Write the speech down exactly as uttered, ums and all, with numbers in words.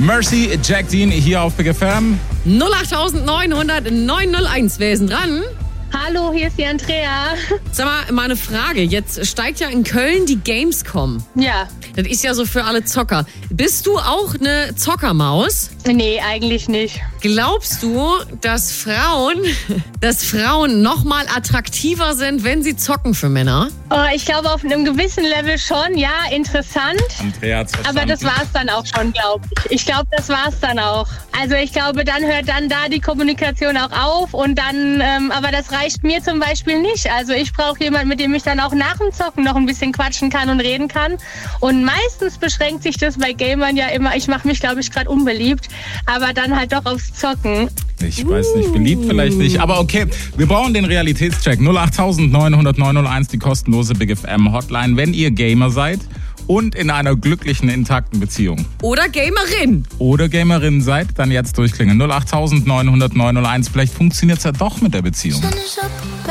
Mercy, Jack Dean hier auf Big F M. null acht neun null null neun null eins, wer ist denn dran? Hallo, hier ist die Andrea. Sag mal, mal eine Frage. Jetzt steigt ja in Köln die Gamescom. Ja. Das ist ja so für alle Zocker. Bist du auch eine Zockermaus? Nee, eigentlich nicht. Glaubst du, dass Frauen, dass Frauen noch mal attraktiver sind, wenn sie zocken für Männer? Oh, ich glaube, auf einem gewissen Level schon. Ja, interessant. Andrea hat's verstanden. Aber das war's dann auch schon, glaube ich. Ich glaube, das war's dann auch. Also ich glaube, dann hört dann da die Kommunikation auch auf und dann, ähm, aber das reicht mir zum Beispiel nicht. Also ich brauche jemanden, mit dem ich dann auch nach dem Zocken noch ein bisschen quatschen kann und reden kann. Und meistens beschränkt sich das bei Gamern ja immer, ich mache mich, glaube ich, gerade unbeliebt, aber dann halt doch aufs Zocken. Ich weiß nicht, beliebt vielleicht nicht, aber okay. Wir brauchen den Realitätscheck. null acht neun null null neun null eins, die kostenlose Big F M Hotline, wenn ihr Gamer seid und in einer glücklichen, intakten Beziehung. Oder Gamerin. Oder Gamerin seid, dann jetzt durchklingen. null acht neun null null neun null eins, vielleicht funktioniert es ja doch mit der Beziehung.